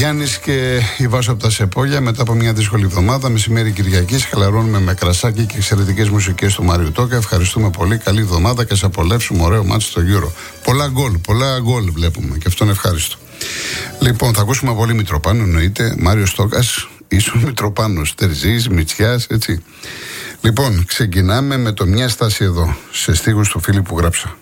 Γιάννης και η Βάσο από τα Σεπόλια. Μετά από μια δύσκολη εβδομάδα, μεσημέρι Κυριακής, χαλαρώνουμε με κρασάκι και εξαιρετικές μουσικές του Μάριου Τόκα. Ευχαριστούμε πολύ. Καλή εβδομάδα και ας απολαύσουμε ωραίο μάτι στο Euro. Πολλά γκολ βλέπουμε και αυτό είναι ευχάριστο. Λοιπόν, θα ακούσουμε πολύ Μητροπάνο, εννοείται. Μάριος Τόκας, ίσον Μητροπάνος, Τερζής, Μητσιάς, έτσι. Λοιπόν, ξεκινάμε με το Μια στάση εδώ, σε στίχους του φίλου που γράψα.